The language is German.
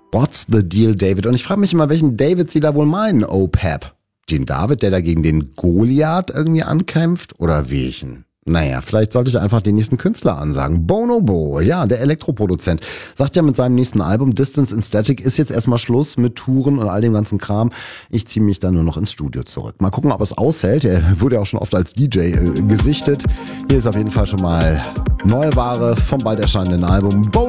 What's the deal, David? Und ich frage mich immer, welchen David sie da wohl meinen, OPEP. Den David, der da gegen den Goliath irgendwie ankämpft? Oder welchen? Naja, vielleicht sollte ich einfach den nächsten Künstler ansagen. Bonobo, ja, der Elektroproduzent. Sagt ja mit seinem nächsten Album Distance in Static ist jetzt erstmal Schluss mit Touren und all dem ganzen Kram. Ich ziehe mich dann nur noch ins Studio zurück. Mal gucken, ob es aushält. Er wurde ja auch schon oft als DJ gesichtet. Hier ist auf jeden Fall schon mal neue Ware vom bald erscheinenden Album.